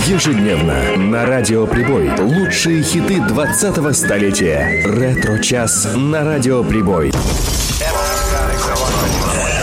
Ежедневно на Радио Прибой. Лучшие хиты 20-го столетия. Ретро-час на Радио Прибой.